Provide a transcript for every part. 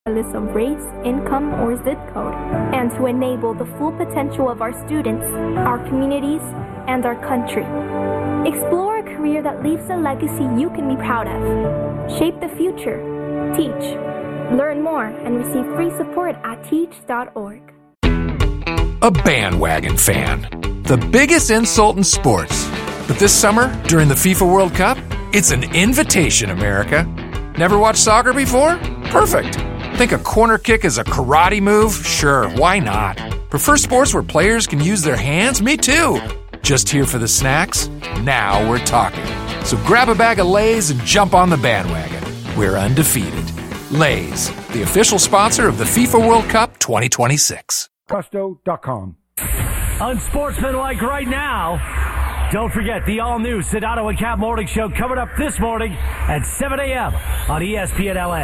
regardless of race, income, or zip code, and to enable the full potential of our students, our communities, and our country. Explore a career that leaves a legacy you can be proud of. Shape the future. Teach. Learn more and receive free support at teach.org. A bandwagon fan. The biggest insult in sports. But this summer, during the FIFA World Cup, it's an invitation, America. Never watched soccer before? Perfect. Think a corner kick is a karate move? Sure, why not? Prefer sports where players can use their hands? Me too. Just here for the snacks? Now we're talking. So grab a bag of Lay's and jump on the bandwagon. We're undefeated. Lay's, the official sponsor of the FIFA World Cup 2026. Gusto.com. Unsportsmanlike right now. Don't forget the all-new Sedano and Cap Morning Show coming up this morning at 7 a.m. on ESPN LA.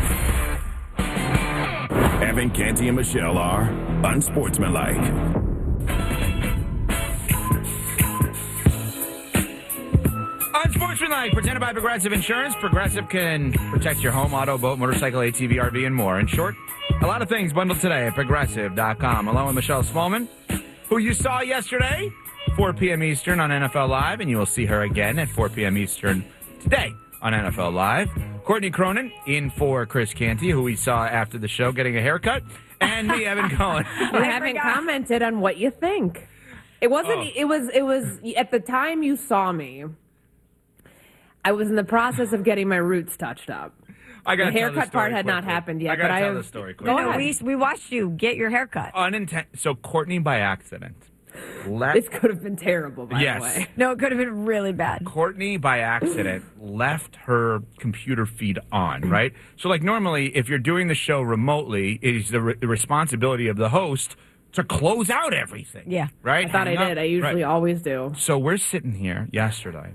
Evan, Canty, and Michelle are unsportsmanlike. Unsportsmanlike, presented by Progressive Insurance. Progressive can protect your home, auto, boat, motorcycle, ATV, RV, and more. In short, a lot of things bundled today at Progressive.com. Along with Michelle Smallman, who you saw yesterday, 4 p.m. Eastern on NFL Live, and you will see her again at 4 p.m. Eastern today on NFL Live. Courtney Cronin in for Chris Canty, who we saw after the show getting a haircut, and me, Evan Cohen. You haven't commented on what you think. It wasn't. It was at the time you saw me. I was in the process of getting my roots touched up. The haircut part had not happened yet. I gotta tell the story quickly. Go ahead. We watched you get your haircut. So Courtney by accident. This could have been terrible, by the way. No, it could have been really bad. Courtney, by accident, left her computer feed on, right? So, like, normally, if you're doing the show remotely, it is the responsibility of the host to close out everything. Yeah. Right? I thought I did. I usually always do. So we're sitting here yesterday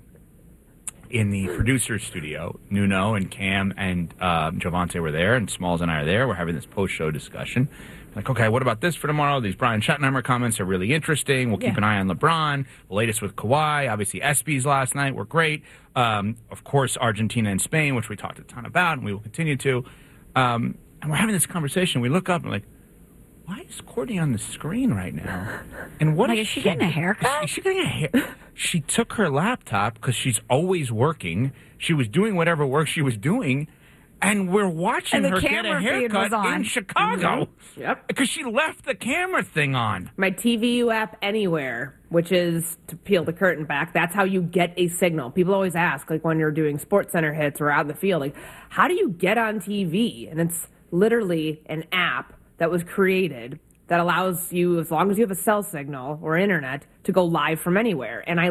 in the producer's studio. Nuno and Cam and Javante were there, and Smalls and I are there. We're having this post-show discussion. Like, okay, what about this for tomorrow? These Brian Schottenheimer comments are really interesting. We'll keep an eye on LeBron. The latest with Kawhi. Obviously, ESPYs last night were great. Of course, Argentina and Spain, which we talked a ton about, and we will continue to. And we're having this conversation. We look up and we're like, why is Courtney on the screen right now? And what is she getting a haircut? Is she getting a hair? She took her laptop because she's always working. She was doing whatever work she was doing. And we're watching her get a haircut in Chicago. Mm-hmm. Yep. Because she left the camera thing on. My TVU app Anywhere, which is, to peel the curtain back, that's how you get a signal. People always ask, like when you're doing SportsCenter hits or out in the field, like, how do you get on TV? And it's literally an app that was created that allows you, as long as you have a cell signal or internet, to go live from anywhere. And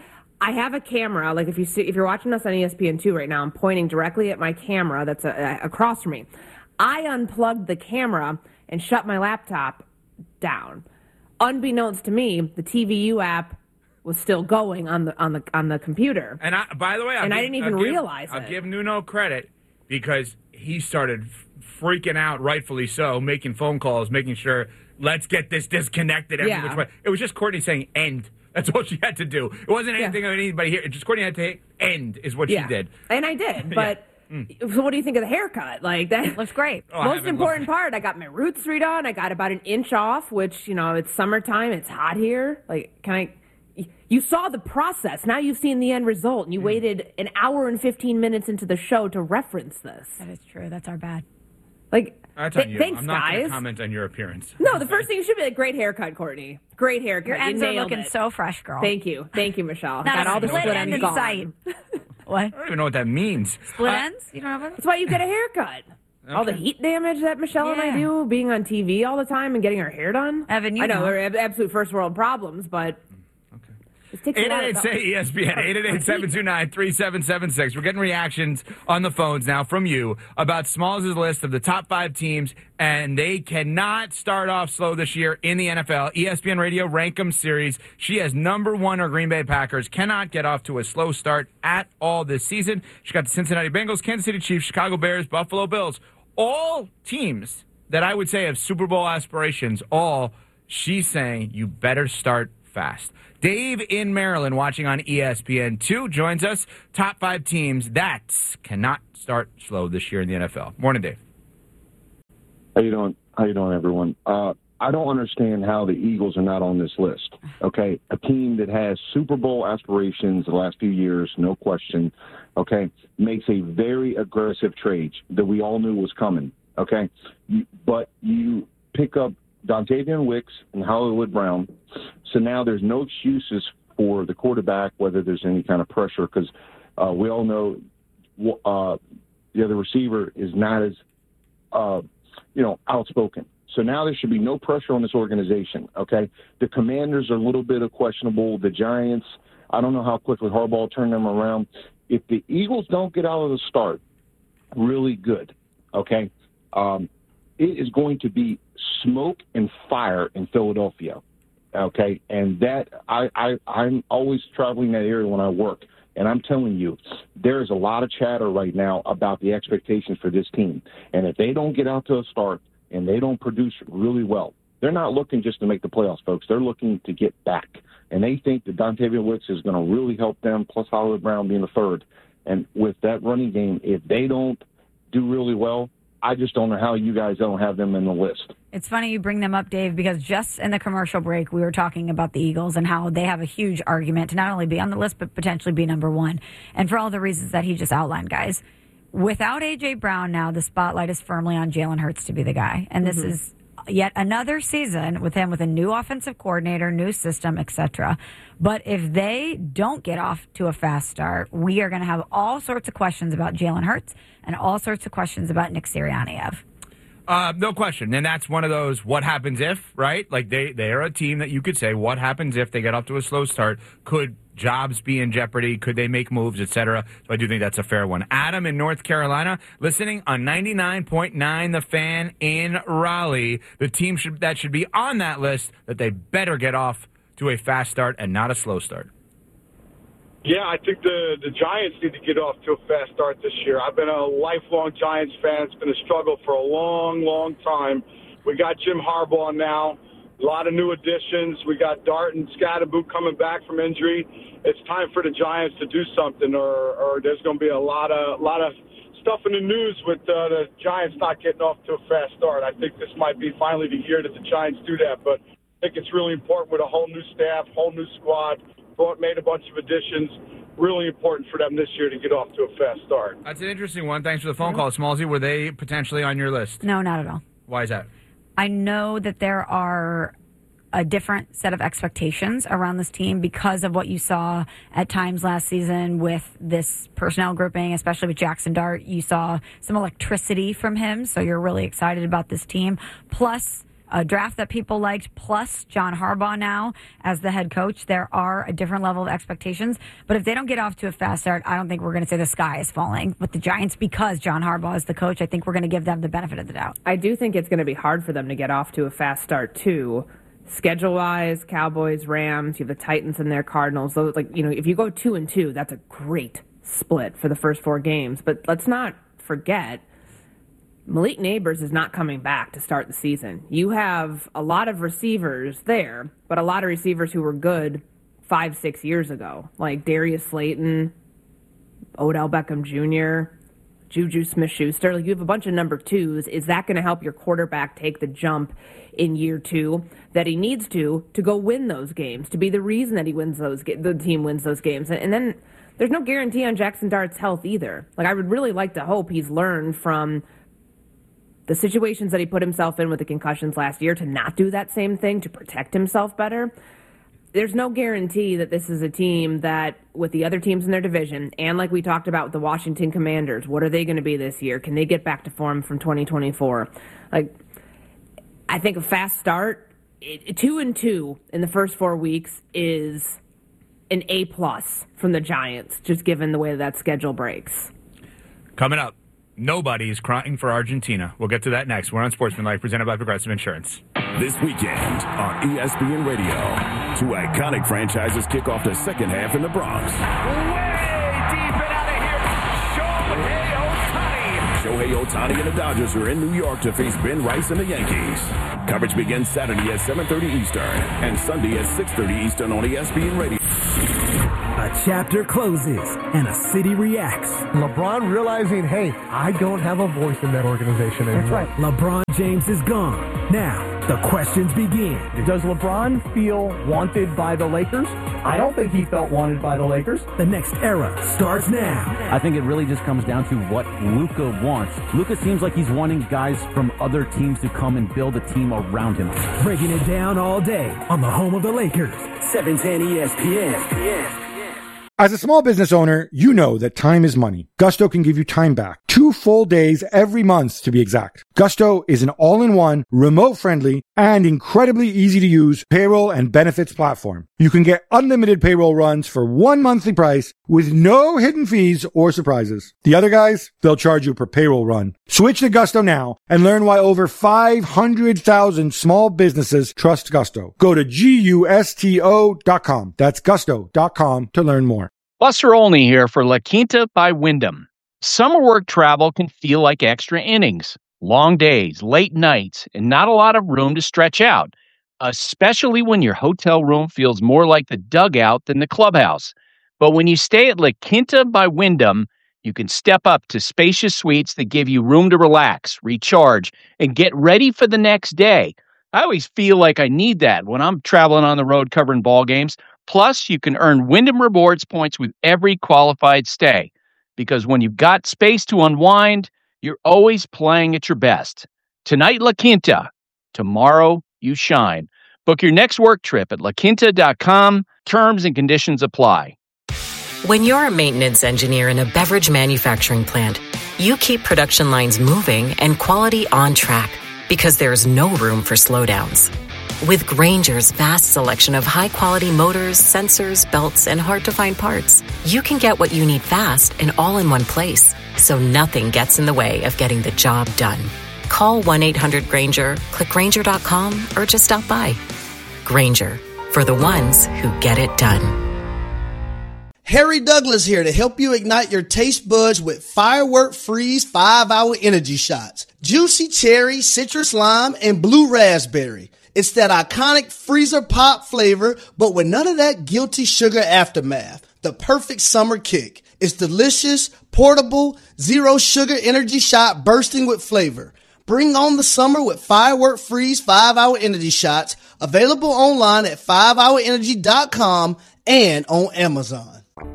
I have a camera, like if you're watching us on ESPN2 right now, I'm pointing directly at my camera that's across from me. I unplugged the camera and shut my laptop down. Unbeknownst to me, the TVU app was still going on the computer. And by the way, I didn't even realize it. I'll give Nuno credit because he started freaking out, rightfully so, making phone calls, making sure, let's get this disconnected every which way. It was just Courtney saying end. That's all she had to do. It wasn't anything of anybody here. It just Courtney had to end is what she did. And I did. But so what do you think of the haircut? Like, that looks great. Most important part, I got my roots redone. I got about an inch off, which, it's summertime. It's hot here. Like, you saw the process. Now you've seen the end result. And you waited an hour and 15 minutes into the show to reference this. That is true. That's our bad. Like, that's on you. Thanks, I'm not guys. going to comment on your appearance. No, the first thing you should be like, great haircut, Courtney. Great haircut. Your ends are looking so fresh, girl. Thank you, Michelle. Not got all the split end ends in gone. sight. What? I don't even know what that means. Split ends? You don't have it? That's why you get a haircut. Okay. All the heat damage that Michelle and I do, being on TV all the time and getting our hair done. Evan, I know they're absolute first world problems, but 888-SAY-ESPN, 888-729-3776. We're getting reactions on the phones now from you about Smalls' list of the top 5 teams, and they cannot start off slow this year in the NFL. ESPN Radio Rank 'em series. She has number 1 are Green Bay Packers. Cannot get off to a slow start at all this season. She got the Cincinnati Bengals, Kansas City Chiefs, Chicago Bears, Buffalo Bills. All teams that I would say have Super Bowl aspirations, she's saying you better start fast. Dave in Maryland, watching on ESPN2, joins us. Top 5 teams that cannot start slow this year in the NFL. Morning, Dave. How you doing, everyone? I don't understand how the Eagles are not on this list. Okay, a team that has Super Bowl aspirations the last few years, no question. Okay, makes a very aggressive trade that we all knew was coming. Okay, but you pick up Dontavian Wicks and Hollywood Brown, so now there's no excuses for the quarterback, whether there's any kind of pressure, because we all know the other receiver is not as outspoken. So now there should be no pressure on this organization, okay? The Commanders are a little bit questionable. The Giants, I don't know how quickly Harbaugh will turn them around. If the Eagles don't get out of the start really good, okay, it is going to be smoke and fire in Philadelphia, okay? And that I'm always traveling that area when I work. And I'm telling you, there is a lot of chatter right now about the expectations for this team. And if they don't get out to a start and they don't produce really well, they're not looking just to make the playoffs, folks. They're looking to get back. And they think that Dontavian Wicks is going to really help them, plus Hollywood Brown being the third. And with that running game, if they don't do really well, I just don't know how you guys don't have them in the list. It's funny you bring them up, Dave, because just in the commercial break, we were talking about the Eagles and how they have a huge argument to not only be on the list, but potentially be number one. And for all the reasons that he just outlined, guys. Without A.J. Brown now, the spotlight is firmly on Jalen Hurts to be the guy. And this is yet another season with him with a new offensive coordinator, new system, etc. But if they don't get off to a fast start, we are going to have all sorts of questions about Jalen Hurts and all sorts of questions about Nick Sirianni. No question. And that's one of those what happens if, right? Like they are a team that you could say what happens if they get off to a slow start. Could jobs be in jeopardy? Could they make moves, etc.? So I do think that's a fair one. Adam in North Carolina, listening on 99.9 The Fan in Raleigh. The team that should be on that list, that they better get off to a fast start and not a slow start. Yeah, I think the Giants need to get off to a fast start this year. I've been a lifelong Giants fan. It's been a struggle for a long, long time. We got Jim Harbaugh now. A lot of new additions. We got Dart and Scatterboot coming back from injury. It's time for the Giants to do something, or there's going to be a lot of stuff in the news with the Giants not getting off to a fast start. I think this might be finally the year that the Giants do that, but I think it's really important with a whole new staff, whole new squad. Made a bunch of additions. Really important for them this year to get off to a fast start. That's an interesting one. Thanks for the phone call, Smallsy. Were they potentially on your list? No, not at all. Why is that? I know that there are a different set of expectations around this team because of what you saw at times last season with this personnel grouping, especially with Jackson Dart. You saw some electricity from him, so you're really excited about this team. Plus a draft that people liked, plus John Harbaugh now as the head coach. There are a different level of expectations. But if they don't get off to a fast start, I don't think we're going to say the sky is falling with the Giants because John Harbaugh is the coach. I think we're going to give them the benefit of the doubt. I do think it's going to be hard for them to get off to a fast start, too. Schedule-wise, Cowboys, Rams, you have the Titans and their Cardinals. Those, if you go 2-2, that's a great split for the first four games. But let's not forget, Malik Neighbors is not coming back to start the season. You have a lot of receivers there, but a lot of receivers who were good 5-6 years ago, like Darius Slayton, Odell Beckham Jr., Juju Smith-Schuster. You have a bunch of number twos. Is that going to help your quarterback take the jump in year two that he needs to go win those games, to be the reason that he wins the team wins those games? And then there's no guarantee on Jackson Dart's health either. I would really like to hope he's learned from the situations that he put himself in with the concussions last year to not do that same thing, to protect himself better. There's no guarantee that this is a team that, with the other teams in their division, and like we talked about with the Washington Commanders, what are they going to be this year? Can they get back to form from 2024? I think a fast start, 2-2 in the first 4 weeks is an A+ from the Giants, just given the way that schedule breaks. Coming up, nobody's crying for Argentina. We'll get to that next. We're on Sportsmanlike, presented by Progressive Insurance. This weekend on ESPN Radio, two iconic franchises kick off the second half in the Bronx. Way deep and out of here, Shohei Ohtani and the Dodgers are in New York to face Ben Rice and the Yankees. Coverage begins Saturday at 7:30 Eastern and Sunday at 6:30 Eastern on ESPN Radio. A chapter closes and a city reacts. LeBron realizing, hey, I don't have a voice in that organization anymore. That's right. LeBron James is gone. Now, the questions begin. Does LeBron feel wanted by the Lakers? I don't think he felt wanted by the Lakers. The next era starts now. I think it really just comes down to what Luka wants. Luka seems like he's wanting guys from other teams to come and build a team around him. Breaking it down all day on the home of the Lakers, 710 ESPN. As a small business owner, you know that time is money. Gusto can give you time back. 2 full days every month, to be exact. Gusto is an all-in-one, remote-friendly, and incredibly easy-to-use payroll and benefits platform. You can get unlimited payroll runs for one monthly price with no hidden fees or surprises. The other guys, they'll charge you per payroll run. Switch to Gusto now and learn why over 500,000 small businesses trust Gusto. Go to GUSTO.com. That's Gusto.com to learn more. Buster Olney here for La Quinta by Wyndham. Summer work travel can feel like extra innings. Long days, late nights, and not a lot of room to stretch out, especially when your hotel room feels more like the dugout than the clubhouse. But when you stay at La Quinta by Wyndham, you can step up to spacious suites that give you room to relax, recharge, and get ready for the next day. I always feel like I need that when I'm traveling on the road covering ball games. Plus, you can earn Wyndham Rewards points with every qualified stay. Because when you've got space to unwind, you're always playing at your best. Tonight, La Quinta. Tomorrow, you shine. Book your next work trip at laquinta.com. Terms and conditions apply. When you're a maintenance engineer in a beverage manufacturing plant, you keep production lines moving and quality on track because there's no room for slowdowns. With Grainger's vast selection of high-quality motors, sensors, belts, and hard-to-find parts, you can get what you need fast and all in one place, so nothing gets in the way of getting the job done. Call 1-800-GRAINGER, click Grainger.com, or just stop by. Grainger, for the ones who get it done. Harry Douglas here to help you ignite your taste buds with Firework Freeze 5-Hour Energy Shots. Juicy cherry, citrus lime, and blue raspberry. It's that iconic freezer pop flavor, but with none of that guilty sugar aftermath. The perfect summer kick. It's delicious, portable, zero sugar energy shot bursting with flavor. Bring on the summer with Firework Freeze 5-Hour Energy Shots. Available online at 5hourenergy.com and on Amazon.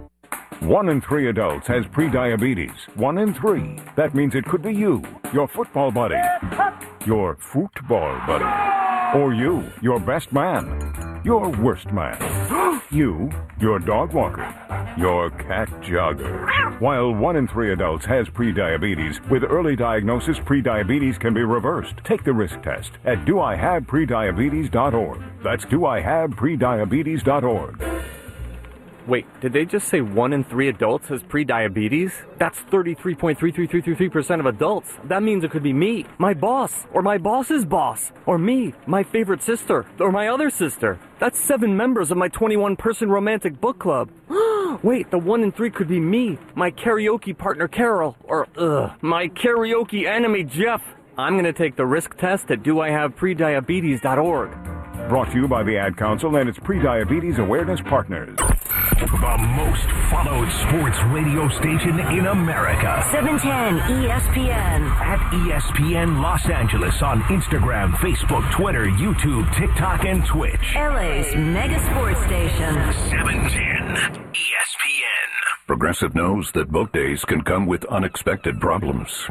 1 in 3 adults has prediabetes. 1 in 3. That means it could be you, your football buddy, your football buddy, or you, your best man, your worst man, you, your dog walker, your cat jogger. While 1 in 3 adults has prediabetes, with early diagnosis, prediabetes can be reversed. Take the risk test at doihaveprediabetes.org. That's doihaveprediabetes.org. Wait, did they just say 1 in 3 adults has prediabetes? That's 33.33333% of adults. That means it could be me, my boss, or my boss's boss, or me, my favorite sister, or my other sister. That's 7 members of my 21-person romantic book club. Wait, the 1 in 3 could be me, my karaoke partner Carol, or my karaoke enemy Jeff. I'm going to take the risk test at doihaveprediabetes.org. Brought to you by the Ad Council and its Prediabetes Awareness Partners. The most followed sports radio station in America. 710 ESPN. At ESPN Los Angeles on Instagram, Facebook, Twitter, YouTube, TikTok, and Twitch. LA's mega sports station. 710 ESPN. Progressive knows that boat days can come with unexpected problems.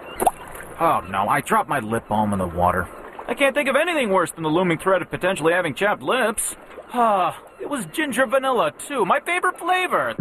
Oh no, I dropped my lip balm in the water. I can't think of anything worse than the looming threat of potentially having chapped lips. It was ginger vanilla, too. My favorite flavor.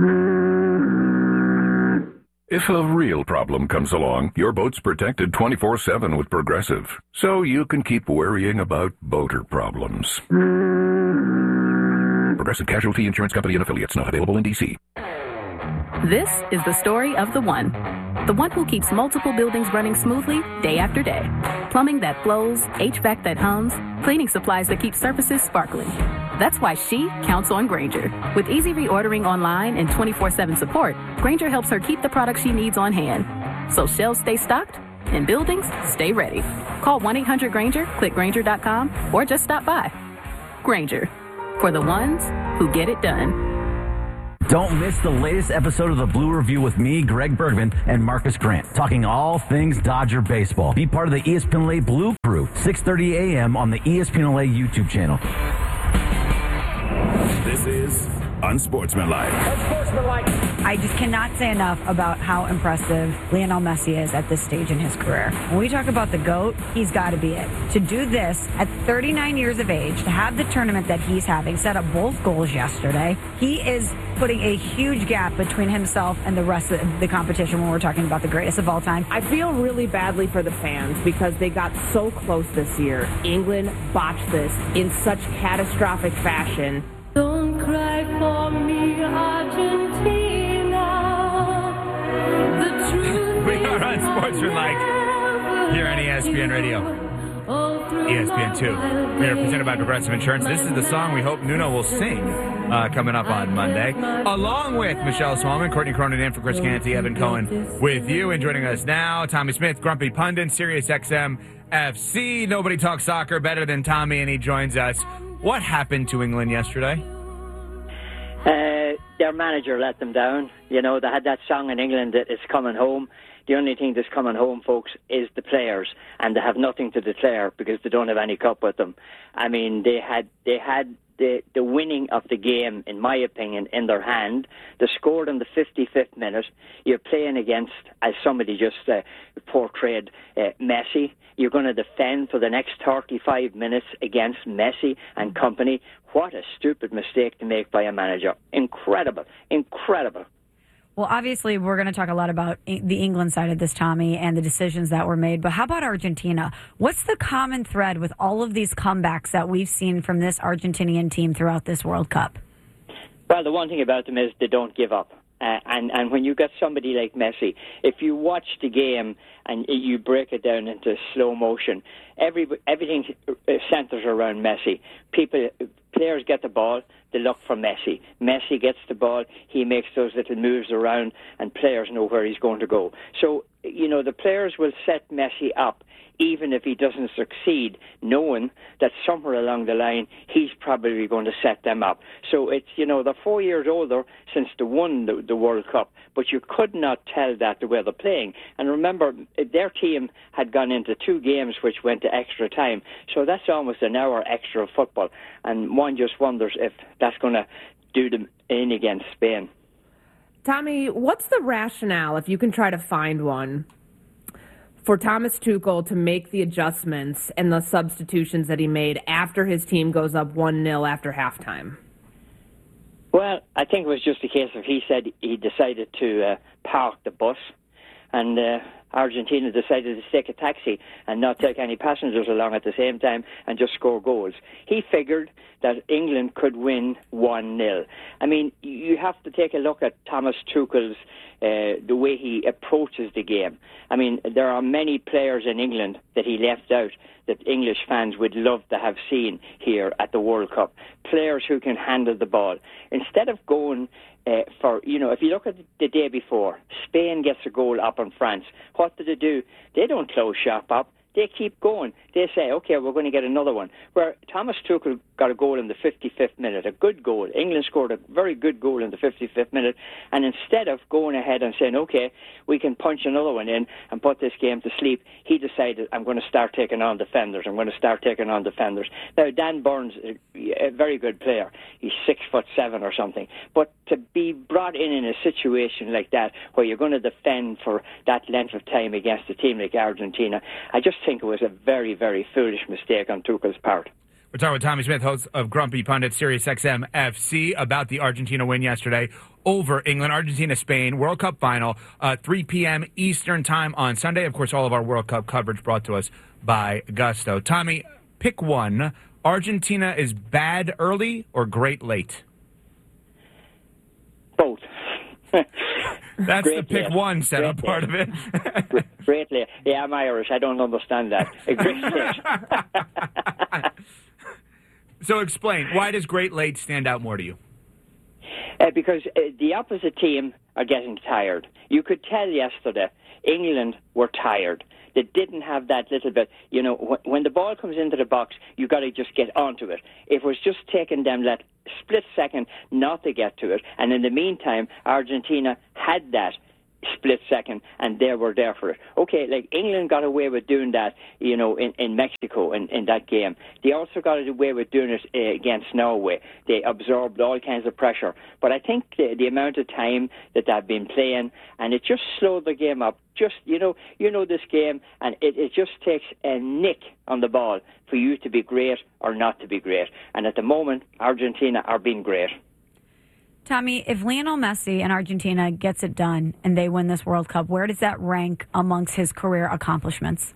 If a real problem comes along, your boat's protected 24/7 with Progressive, so you can keep worrying about boater problems. Progressive Casualty Insurance Company and Affiliates, not available in D.C. This is the story of the one who keeps multiple buildings running smoothly day after day. Plumbing that flows, HVAC that hums, cleaning supplies that keep surfaces sparkling. That's why she counts on Grainger. With easy reordering online and 24/7 support, Grainger helps her keep the products she needs on hand. So shelves stay stocked and buildings stay ready. Call 1-800-GRAINGER, click Grainger.com, or just stop by. Grainger, for the ones who get it done. Don't miss the latest episode of the Blue Review with me, Greg Bergman, and Marcus Grant, talking all things Dodger baseball. Be part of the ESPN LA Blue Crew, 6:30 a.m. on the ESPN LA YouTube channel. This is Unsportsmanlike. I just cannot say enough about how impressive Lionel Messi is at this stage in his career. When we talk about the GOAT, he's got to be it. To do this at 39 years of age, to have the tournament that he's having, set up both goals yesterday, he is putting a huge gap between himself and the rest of the competition when we're talking about the greatest of all time. I feel really badly for the fans because they got so close this year. England botched this in such catastrophic fashion. Don't cry for me, Argentina. The truth We are Unsportsmanlike here on ESPN Radio. ESPN2. We are presented by Progressive Insurance. This is the song we hope Nuno will sing coming up on Monday. Along with Michelle Smallman, Courtney Cronin in for Chris Canty, Evan Cohen with you. And joining us now, Tommy Smith, Grumpy Pundit, Sirius XM FC. Nobody talks soccer better than Tommy, and he joins us. What happened to England yesterday? Their manager let them down. You know, they had that song in England that it's coming home. The only thing that's coming home, folks, is the players, and they have nothing to declare because they don't have any cup with them. I mean, they had the winning of the game, in my opinion, in their hand. They scored in the 55th minute. You're playing against, as somebody just portrayed, Messi. You're going to defend for the next 35 minutes against Messi and company. What a stupid mistake to make by a manager. Incredible. Incredible. Well, obviously, we're going to talk a lot about the England side of this, Tommy, and the decisions that were made. But how about Argentina? What's the common thread with all of these comebacks that we've seen from this Argentinian team throughout this World Cup? Well, the one thing about them is they don't give up. And when you got somebody like Messi, if you watch the game and you break it down into slow motion, everything centers around Messi. Players get the ball, they look for Messi. Messi gets the ball, he makes those little moves around, and players know where he's going to go. So, you know, the players will set Messi up, even if he doesn't succeed, knowing that somewhere along the line, he's probably going to set them up. So it's, you know, they're 4 years older since they won the World Cup, but you could not tell that the way they're playing. And remember, their team had gone into 2 games which went to extra time, so that's almost an hour extra of football. And one just wonders if that's going to do them in against Spain. Tommy, what's the rationale, if you can try to find one, for Thomas Tuchel to make the adjustments and the substitutions that he made after his team goes up 1-0 after halftime? Well, I think it was just a case of he said he decided to park the bus, and Argentina decided to take a taxi and not take any passengers along at the same time and just score goals. He figured that England could win 1-0. I mean, you have to take a look at Thomas Tuchel's the way he approaches the game. I mean, there are many players in England that he left out that English fans would love to have seen here at the World Cup. Players who can handle the ball. Instead of going for, you know, if you look at the day before, Spain gets a goal up on France. What do? They don't close shop up. They keep going. They say, okay, we're going to get another one. Where Thomas Tuchel got a goal in the 55th minute, a good goal. England scored a very good goal in the 55th minute. And instead of going ahead and saying, okay, we can punch another one in and put this game to sleep, he decided, I'm going to start taking on defenders. Now, Dan Burns, a very good player. He's 6'7" or something. But to be brought in a situation like that, where you're going to defend for that length of time against a team like Argentina, I just think it was a very, very foolish mistake on Tuchel's part. We're talking with Tommy Smith, host of Grumpy Pundit, Sirius XM FC, about the Argentina win yesterday over England. Argentina-Spain, World Cup final, 3 p.m. Eastern time on Sunday. Of course, all of our World Cup coverage brought to us by Gusto. Tommy, pick one. Argentina is bad early or great late? Both. That's great, the pick one setup great part of it. Great late. Yeah, I'm Irish. I don't understand that. A great late. So explain, why does great late stand out more to you? Because the opposite team are getting tired. You could tell yesterday England were tired. They didn't have that little bit, when the ball comes into the box, you got to just get onto it. It was just taking them that split second not to get to it. And in the meantime, Argentina had that split second, and they were there for it. Okay, like England got away with doing that, in Mexico in that game. They also got away with doing it against Norway. They absorbed all kinds of pressure. But I think the amount of time that they've been playing, and it just slowed the game up. Just, this game, and it just takes a nick on the ball for you to be great or not to be great. And at the moment, Argentina are being great. Tommy, if Lionel Messi in Argentina gets it done and they win this World Cup, where does that rank amongst his career accomplishments?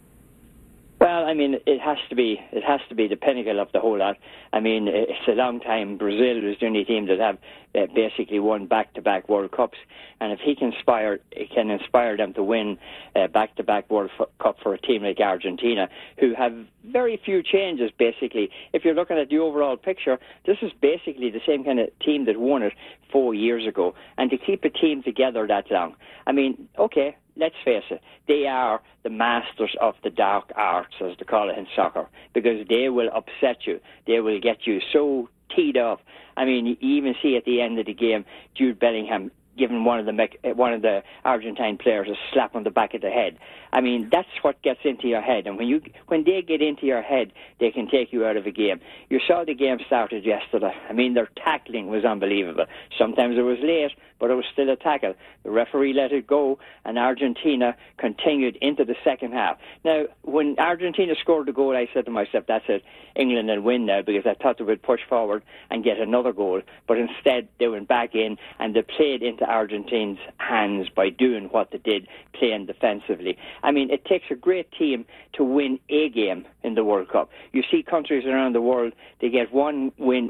Well, I mean, it has to be the pinnacle of the whole lot. I mean, it's a long time. Brazil is the only team that have basically won back-to-back World Cups, and if he can inspire them to win back-to-back World Cup for a team like Argentina, who have very few changes. Basically, if you're looking at the overall picture, this is basically the same kind of team that won it 4 years ago, and to keep a team together that long, I mean, okay. Let's face it, they are the masters of the dark arts, as they call it in soccer, because they will upset you. They will get you so teed up. I mean, you even see at the end of the game, Jude Bellingham giving one of the Argentine players a slap on the back of the head. I mean, that's what gets into your head, and when they get into your head, they can take you out of a game. You saw the game started yesterday. I mean, their tackling was unbelievable. Sometimes it was late, but it was still a tackle. The referee let it go, and Argentina continued into the second half. Now, when Argentina scored the goal, I said to myself, that's it, England will win now, because I thought they would push forward and get another goal. But instead, they went back in, and they played into Argentina's hands by doing what they did, playing defensively. I mean, it takes a great team to win a game in the World Cup. You see countries around the world, they get one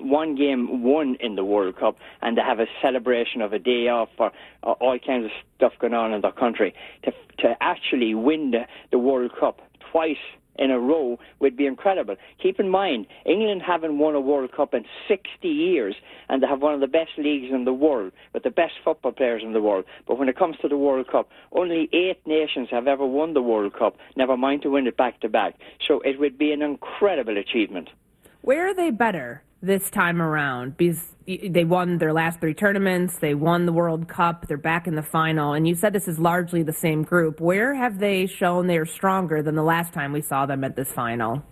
game won in the World Cup, and they have a celebration of a day off for all kinds of stuff going on in their country. To actually win the World Cup twice in a row would be incredible. Keep in mind, England haven't won a World Cup in 60 years, and they have one of the best leagues in the world, with the best football players in the world. But when it comes to the World Cup, only 8 nations have ever won the World Cup, never mind to win it back-to-back. So it would be an incredible achievement. Where are they better this time around? Because they won their last 3 tournaments, they won the World Cup, they're back in the final, and you said this is largely the same group. Where have they shown they're stronger than the last time we saw them at this final?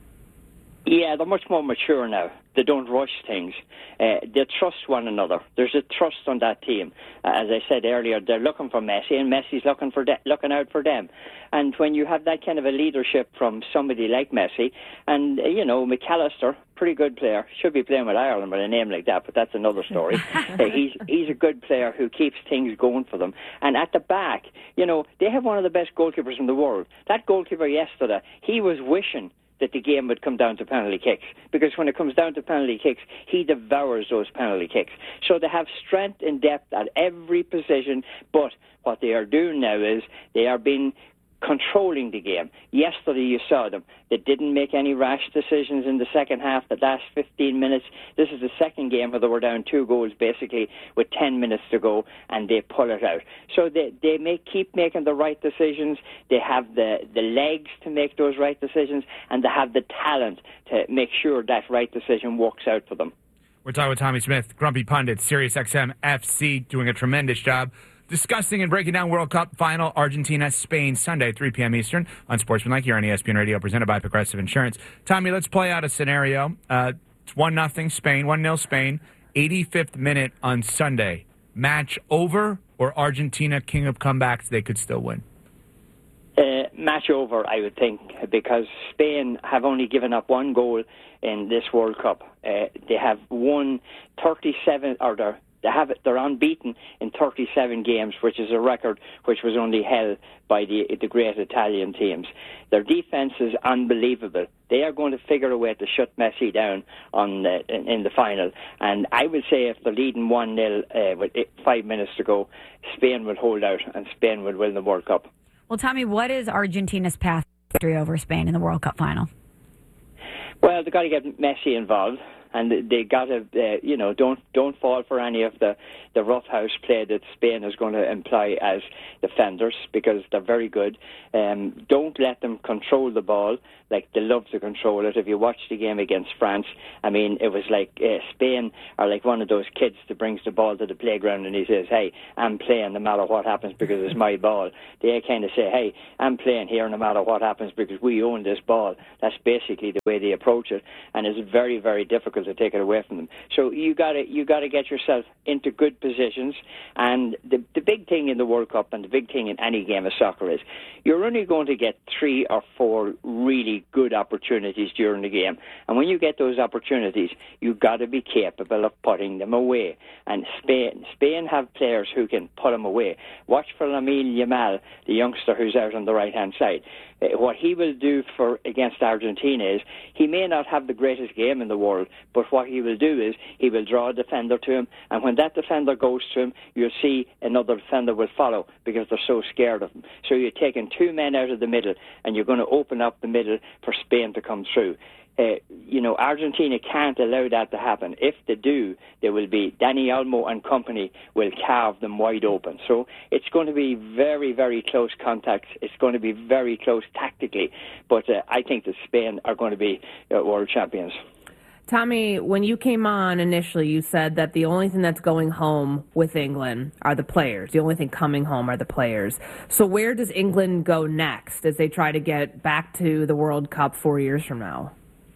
Yeah, they're much more mature now. They don't rush things. They trust one another. There's a trust on that team. As I said earlier, they're looking for Messi, and Messi's looking out for them. And when you have that kind of a leadership from somebody like Messi, and, McAllister, pretty good player, should be playing with Ireland with a name like that, but that's another story. He's a good player who keeps things going for them. And at the back, they have one of the best goalkeepers in the world. That goalkeeper yesterday, he was wishing that the game would come down to penalty kicks, because when it comes down to penalty kicks, he devours those penalty kicks. So they have strength and depth at every position, but what they are doing now is they are being controlling the game. Yesterday you saw them. They didn't make any rash decisions in the second half, the last 15 minutes. This is the second game where they were down 2 goals basically with 10 minutes to go, and they pull it out. So they may keep making the right decisions. They have the legs to make those right decisions, and they have the talent to make sure that right decision works out for them. We're talking with Tommy Smith, Grumpy Pundit, SiriusXM FC, doing a tremendous job discussing and breaking down World Cup final, Argentina, Spain, Sunday, 3 p.m. Eastern on Sportsmanlike here on ESPN Radio, presented by Progressive Insurance. Tommy, let's play out a scenario. It's 1-0 Spain, 1-0 Spain, 85th minute on Sunday. Match over, or Argentina, king of comebacks, they could still win? Match over, I would think, because Spain have only given up 1 goal in this World Cup. They have won 37, or they're unbeaten in 37 games, which is a record which was only held by the great Italian teams. Their defense is unbelievable. They are going to figure a way to shut Messi down in the final. And I would say if they're leading 1-0 with 5 minutes to go, Spain will hold out and Spain will win the World Cup. Well, Tommy, what is Argentina's path to victory over Spain in the World Cup final? Well, they've got to get Messi involved. and they got to, don't fall for any of the roughhouse play that Spain is going to employ as defenders, because they're very good. Don't let them control the ball like they love to control it. If you watch the game against France, I mean, it was like Spain are like one of those kids that brings the ball to the playground and he says, hey, I'm playing no matter what happens because it's my ball. They kind of say, hey, I'm playing here no matter what happens because we own this ball. That's basically the way they approach it, and it's very, very difficult to take it away from them. So you got to get yourself into good positions, and the big thing in the World Cup and the big thing in any game of soccer is you're only going to get 3 or 4 really good opportunities during the game, and when you get those opportunities, you've got to be capable of putting them away. And Spain have players who can put them away. Watch for Lamine Yamal, the youngster who's out on the right-hand side. What he will do against Argentina is he may not have the greatest game in the world, but what he will do is he will draw a defender to him, and when that defender goes to him, you'll see another defender will follow because they're so scared of him. So you're taking 2 men out of the middle, and you're going to open up the middle for Spain to come through. Argentina can't allow that to happen. If they do, there will be Dani Olmo and company will carve them wide open. So it's going to be very, very close contacts. It's going to be very close tactically. But I think that Spain are going to be world champions. Tommy, when you came on initially, you said that the only thing that's going home with England are the players. The only thing coming home are the players. So where does England go next as they try to get back to the World Cup 4 years from now?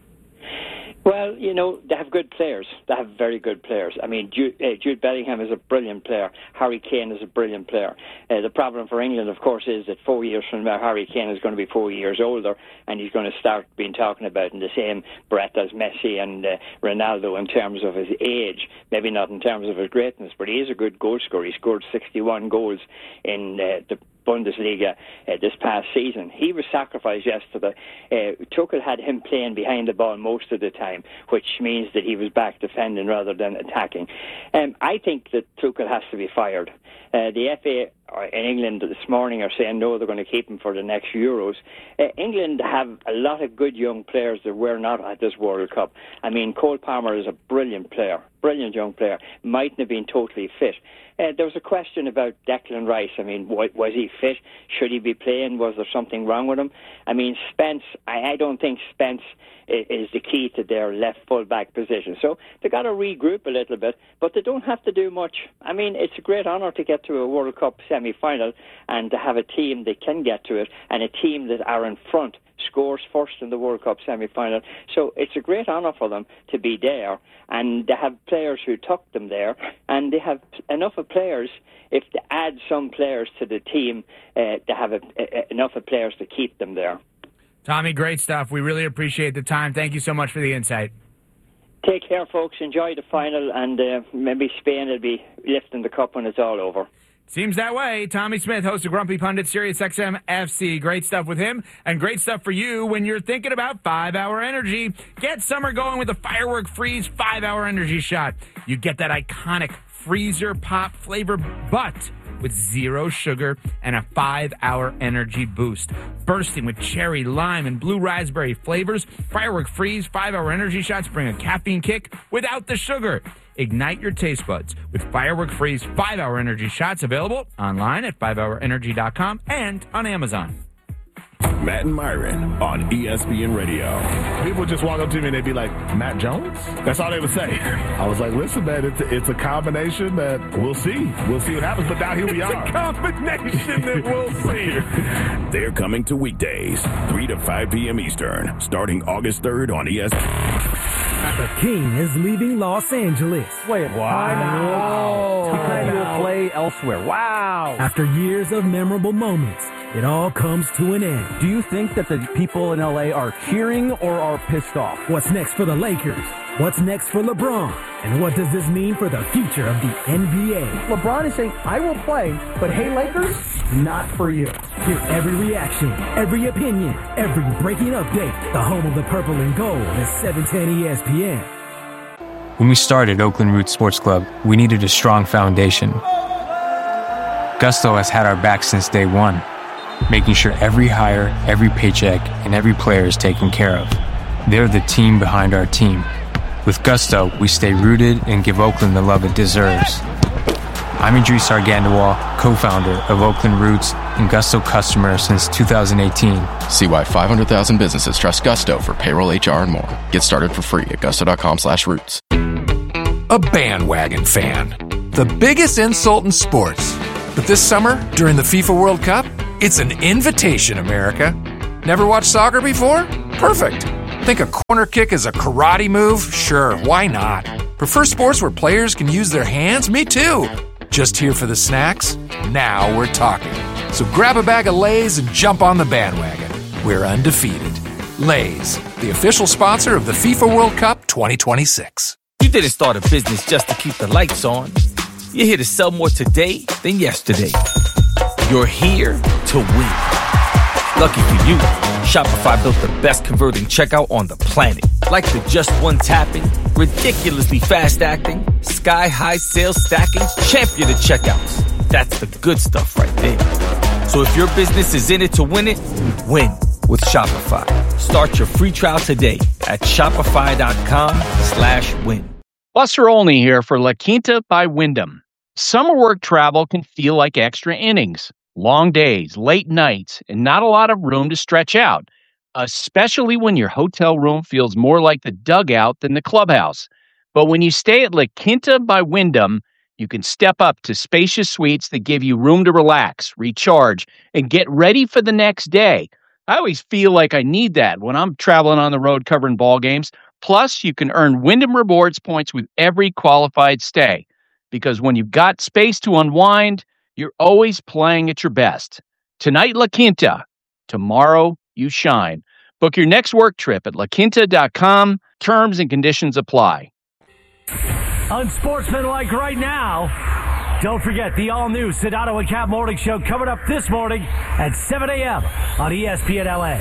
Well, they have good players. They have very good players. I mean, Jude Bellingham is a brilliant player. Harry Kane is a brilliant player. The problem for England, of course, is that 4 years from now, Harry Kane is going to be 4 years older, and he's going to start being talking about in the same breath as Messi and Ronaldo in terms of his age. Maybe not in terms of his greatness, but he is a good goal scorer. He scored 61 goals in the Bundesliga this past season. He was sacrificed yesterday. Tuchel had him playing behind the ball most of the time, which means that he was back defending rather than attacking. I think that Tuchel has to be fired. The FA in England this morning are saying no, they're going to keep him for the next Euros. England have a lot of good young players that were not at this World Cup. I mean, Cole Palmer is a brilliant player, brilliant young player, mightn't have been totally fit. There was a question about Declan Rice. I mean, was he fit? Should he be playing? Was there something wrong with him? I mean, Spence, I don't think Spence is the key to their left full-back position. So they've got to regroup a little bit, but they don't have to do much. I mean, it's a great honour to get to a World Cup semi-final and to have a team that can get to it and a team that are in front scores first in the World Cup semi-final. So it's a great honour for them to be there, and they have players who took them there, and they have enough of players. If they add some players to the team, they have enough of players to keep them there. Tommy, great stuff. We really appreciate the time. Thank you so much for the insight. Take care, folks. Enjoy the final, and maybe Spain will be lifting the cup when it's all over. Seems that way. Tommy Smith, host of Grumpy Pundit, Sirius XM FC. Great stuff with him, and great stuff for you when you're thinking about 5-Hour Energy. Get summer going with a Firework Freeze 5-Hour Energy shot. You get that iconic freezer pop flavor, but with 0 sugar and a 5-hour energy boost. Bursting with cherry, lime, and blue raspberry flavors, Firework Freeze 5-Hour Energy shots bring a caffeine kick without the sugar. Ignite your taste buds with Firework Freeze 5-Hour Energy shots, available online at 5hourenergy.com and on Amazon. Matt and Myron on ESPN Radio. People just walk up to me and they'd be like, Matt Jones? That's all they would say. I was like, listen, man, it's a combination that we'll see. We'll see what happens, but now here we are. It's a combination that we'll see. They're coming to weekdays, 3 to 5 p.m. Eastern, starting August 3rd on ESPN. The King is leaving Los Angeles. Wait, wow. Time to play elsewhere. Wow. After years of memorable moments, it all comes to an end. Do you think that the people in LA are cheering or are pissed off? What's next for the Lakers? What's next for LeBron? And what does this mean for the future of the NBA? LeBron is saying, I will play, but hey, Lakers, not for you. Hear every reaction, every opinion, every breaking update. The home of the purple and gold is 710 ESPN. When we started Oakland Roots Sports Club, we needed a strong foundation. Gusto has had our back since day one, making sure every hire, every paycheck, and every player is taken care of. They're the team behind our team. With Gusto, we stay rooted and give Oakland the love it deserves. I'm Idris Argandawal, co-founder of Oakland Roots and Gusto customer since 2018. See why 500,000 businesses trust Gusto for payroll, HR, and more. Get started for free at gusto.com/roots. A bandwagon fan. The biggest insult in sports. But this summer, during the FIFA World Cup, it's an invitation, America. Never watched soccer before? Perfect. Think a corner kick is a karate move? Sure, why not? Prefer sports where players can use their hands? Me too. Just here for the snacks? Now we're talking. So grab a bag of Lay's and jump on the bandwagon. We're undefeated. Lay's, the official sponsor of the FIFA World Cup 2026. You didn't start a business just to keep the lights on. You're here to sell more today than yesterday. You're here to win. Lucky for you, Shopify built the best converting checkout on the planet. Like the just one tapping, ridiculously fast acting, sky-high sales stacking, champion of checkouts. That's the good stuff right there. So if your business is in it to win it, win with Shopify. Start your free trial today at shopify.com/win. Buster Olney here for La Quinta by Wyndham. Summer work travel can feel like extra innings. Long days, late nights, and not a lot of room to stretch out, especially when your hotel room feels more like the dugout than the clubhouse. But when you stay at La Quinta by Wyndham, you can step up to spacious suites that give you room to relax, recharge, and get ready for the next day. I always feel like I need that when I'm traveling on the road covering ball games. Plus, you can earn Wyndham Rewards points with every qualified stay. Because when you've got space to unwind, you're always playing at your best. Tonight, La Quinta. Tomorrow, you shine. Book your next work trip at laquinta.com. Terms and conditions apply. Unsportsmanlike right now. Don't forget the all-new Sedano and Cap Morning Show coming up this morning at 7 a.m. on ESPN LA.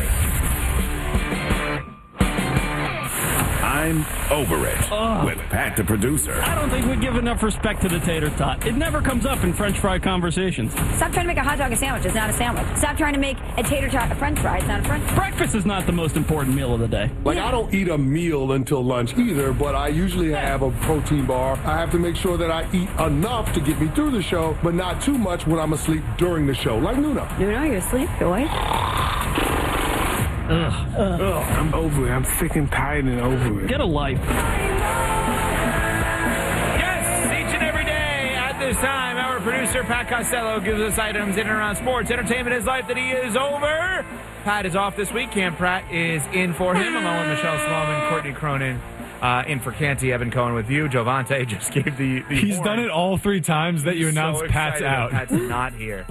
I'm over it with Pat the producer. I don't think we give enough respect to the tater tot. It never comes up in French fry conversations. Stop trying to make a hot dog a sandwich. It's not a sandwich. Stop trying to make a tater tot a French fry. It's not a French fry. Breakfast is not the most important meal of the day. I don't eat a meal until lunch either, but I usually have a protein bar. I have to make sure that I eat enough to get me through the show, but not too much when I'm asleep during the show. Like Nuno. Nuno, you're asleep? Go away. Ugh. I'm over it. I'm sick and tired and over it. Get a life. Yes, each and every day at this time, our producer, Pat Costello, gives us items in and around sports, entertainment, his life that he is over. Pat is off this week. Cam Pratt is in for him, along with Michelle Smallman, Courtney Cronin, in for Canty, Evan Cohen with you. Jovante just gave the He's horn. done it all 3 times that you announced so Pat's out. Pat's not here.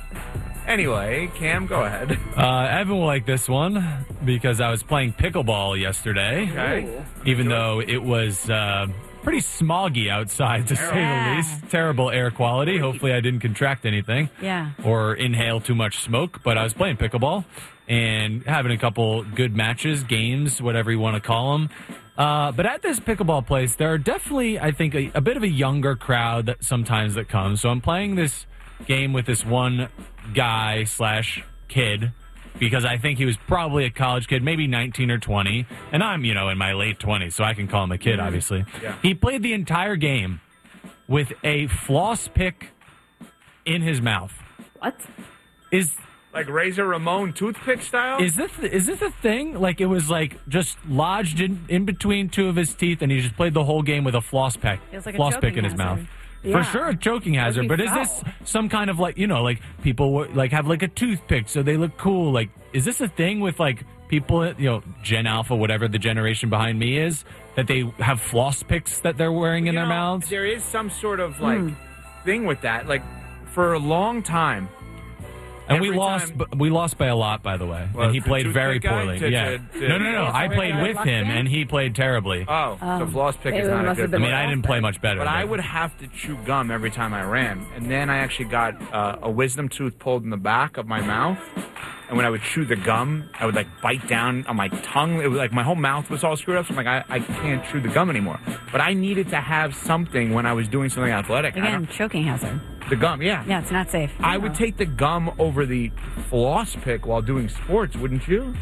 Anyway, Cam, go ahead. Evan will like this one because I was playing pickleball yesterday. Okay. Even though it was pretty smoggy outside, to say the least. Terrible air quality. Hopefully I didn't contract anything. Yeah. Or inhale too much smoke. But I was playing pickleball and having a couple good matches, games, whatever you want to call them. But at this pickleball place, there are definitely, I think, a bit of a younger crowd that sometimes that comes. So I'm playing this game with this one guy / kid, because I think he was probably a college kid, maybe 19 or 20, and I'm, in my late 20s, so I can call him a kid, obviously. Yeah. He played the entire game with a floss pick in his mouth. What? Is like Razor Ramon toothpick style? Is this a thing? Like, it was like just lodged in between 2 of his teeth, and he just played the whole game with a floss pick in his mouth. Yeah. For sure, a choking hazard. But is this some kind of like people have like a toothpick so they look cool? Like, is this a thing with like people, Gen Alpha, whatever the generation behind me is, that they have floss picks that they're wearing in their mouths? There is some sort of thing with that. Like, for a long time. And we lost by a lot, by the way. Well, and he played to very guy, poorly. to No. I played with him, and he played terribly. Oh, the floss pick is not a good. I mean, I didn't play much better. But I would have to chew gum every time I ran, and then I actually got a wisdom tooth pulled in the back of my mouth. And when I would chew the gum, I would bite down on my tongue. It was like my whole mouth was all screwed up. So I'm like, I can't chew the gum anymore. But I needed to have something when I was doing something athletic. Again, choking hazard. The gum, yeah. Yeah, it's not safe. I would take the gum over the floss pick while doing sports, wouldn't you?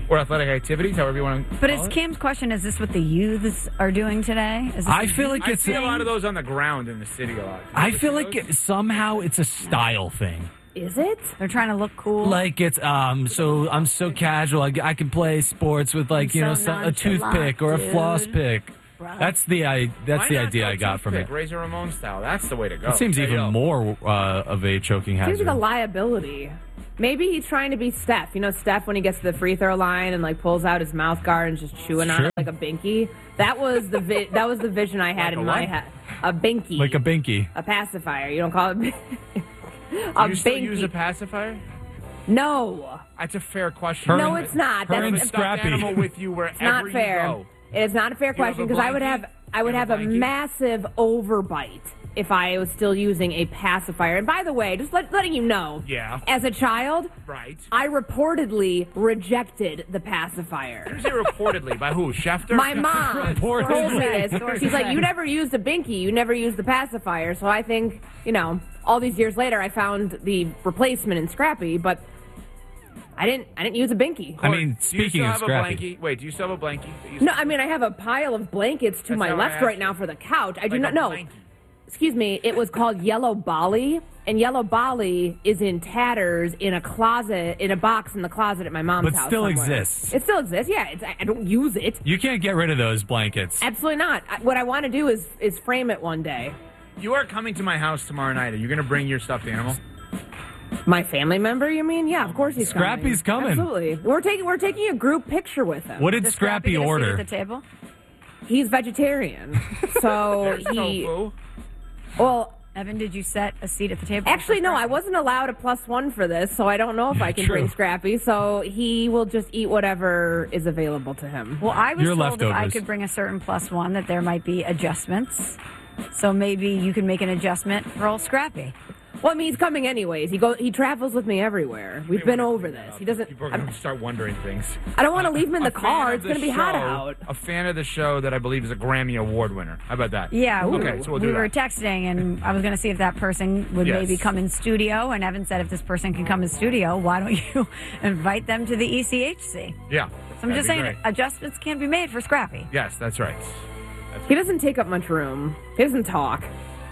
or athletic activities, however you want to. But is Cam's question, is this what the youths are doing today? Is this I see a lot of those on the ground in the city a lot. I feel like somehow it's a style thing. Is it? They're trying to look cool. Like it's so I'm so casual. I can play sports with like a toothpick or a floss pick. Bro. That's the idea I got from it. Razor Ramon style. That's the way to go. It seems even more of a choking hazard. Seems like a liability. Maybe he's trying to be Steph. You know, Steph when he gets to the free throw line and like pulls out his mouth guard and just chewing on it like a binky. That was the vision I had in my head. A binky. Like a binky. A pacifier. You don't call it. Do you still use a pacifier? No. That's a fair question. No, it's not. That's a stuffed animal with you wherever it's not fair. you go. It's not a fair question because I would have a massive overbite if I was still using a pacifier. And by the way, just letting you know, as a child, I reportedly rejected the pacifier. Did you say reportedly? By who? Schefter? My mom told me this. She's like, you never used a binky. You never used the pacifier. So I think, all these years later, I found the replacement in Scrappy, but I didn't use a binky. I mean, speaking of Scrappy. Wait, do you still have a blankie? No, I mean, I have a pile of blankets to my left right now for the couch. I do not know. Excuse me, it was called Yellow Bali, and Yellow Bali is in tatters in a closet, in a box in the closet at my mom's house. But still somewhere. exists. It still exists, yeah. I don't use it. You can't get rid of those blankets. Absolutely not. What I want to do is frame it one day. You are coming to my house tomorrow night. Are you going to bring your stuffed animal? My family member, you mean? Yeah, of course he's coming. Scrappy's coming. Absolutely. We're taking a group picture with him. What did Scrappy order? At the table? He's vegetarian, so he. Tofu. Well, Evan, did you set a seat at the table? Actually, no. I wasn't allowed a +1 for this, so I don't know if I can bring Scrappy. So he will just eat whatever is available to him. Well, I was told if I could bring a certain +1 that there might be adjustments. So maybe you can make an adjustment for old Scrappy. Well, I mean, he's coming anyways. He travels with me everywhere. We've been over this. He doesn't. People are going to start wondering things. I don't want to leave him in the car. It's going to be hot out. A fan of the show that I believe is a Grammy Award winner. How about that? Yeah. Okay, so we'll do that. We were texting, and I was going to see if that person would maybe come in studio. And Evan said, if this person can come in studio, why don't you invite them to the ECHC? Yeah. So I'm just saying, adjustments can be made for Scrappy. Yes, that's right. He doesn't take up much room. He doesn't talk.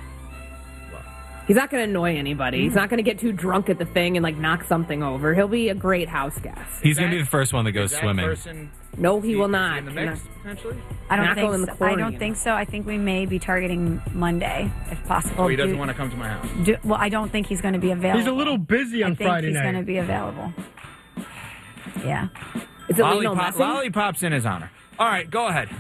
He's not going to annoy anybody. He's not going to get too drunk at the thing and knock something over. He'll be a great house guest. He's going to be the first one that goes swimming. No, he will not. In the mix, potentially? I don't think so. I think we may be targeting Monday, if possible. Oh, he doesn't want to come to my house. Well, I don't think he's going to be available. He's a little busy on Friday night. He's going to be available. Yeah. Is it Lollipops in his honor. All right, go ahead.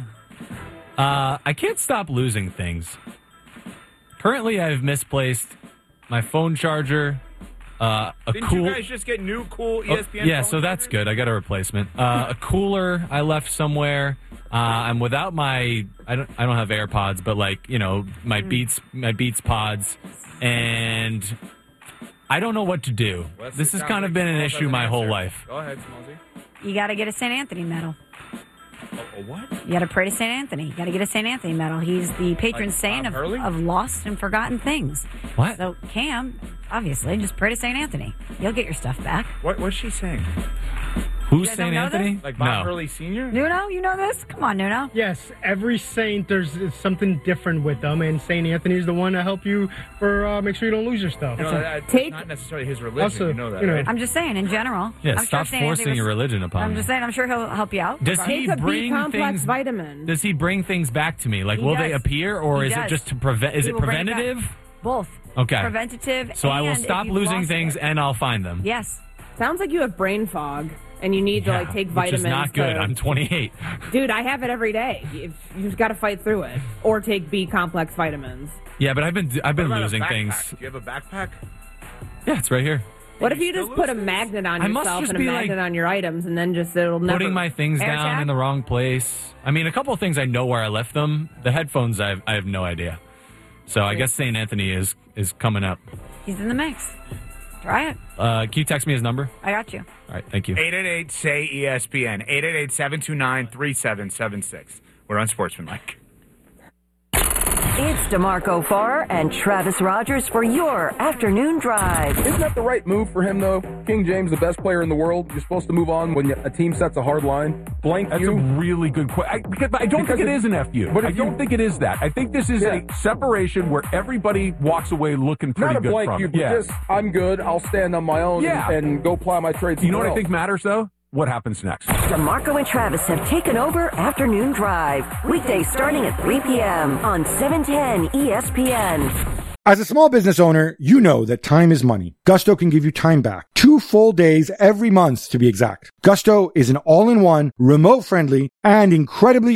I can't stop losing things. Currently, I've misplaced my phone charger. Didn't you guys just get new cool ESPN? Yeah, so that's good. I got a replacement. A cooler I left somewhere. I'm without my. I don't have AirPods, but my Beats pods, and I don't know what to do. This has kind of been an issue my whole life. Go ahead, Smallsy. You got to get a St. Anthony medal. A what? You got to pray to St. Anthony. You got to get a St. Anthony medal. He's the patron saint of lost and forgotten things. What? So Cam, obviously, just pray to St. Anthony. You'll get your stuff back. What's she saying? Who's St. Anthony? Like Bob Hurley Sr.? Nuno, you know this? Come on, Nuno. Yes, every saint, there's something different with them, and St. Anthony's the one to help you for make sure you don't lose your stuff. That's not necessarily his religion. Also, you know that, right? I'm just saying, in general. Yeah, stop forcing your religion upon me. I'm just saying, I'm sure he'll help you out. Does he bring B-complex vitamin. Does he bring things back to me? Like, will they appear, or is it just to prevent? Is it preventative? Both. Okay. Preventative. So I will stop losing things, and I'll find them. Yes. Sounds like you have brain fog. And you need to take vitamins. Which is not good. I'm 28. Dude, I have it every day. You've got to fight through it, or take B-complex vitamins. Yeah, but I've been losing things. Do you have a backpack? Yeah, it's right here. What if you just put a magnet on yourself and a magnet on your items, and then it'll never putting my things down in the wrong place? I mean, a couple of things I know where I left them. The headphones, I have no idea. So I guess St. Anthony is coming up. He's in the mix. Try it. Can you text me his number? I got you. All right, thank you. 888-SAY-ESPN. 888-729-3776. We're on Sportsmanlike. It's DeMarco Farr and Travis Rogers for your afternoon drive. Isn't that the right move for him, though? King James, the best player in the world. You're supposed to move on when a team sets a hard line. Blank That's you. a really good question. I don't think it is an FU. I don't think it is that. I think this is a separation where everybody walks away looking pretty Not a good blank from you, it. but just, I'm good. I'll stand on my own and go ply my trade. You know what I think matters, though? What happens next? DeMarco and Travis have taken over Afternoon Drive. Weekdays starting at 3 p.m. on 710 ESPN. As a small business owner, you know that time is money. Gusto can give you time back. 2 full days every month, to be exact. Gusto is an all-in-one, remote-friendly, and incredibly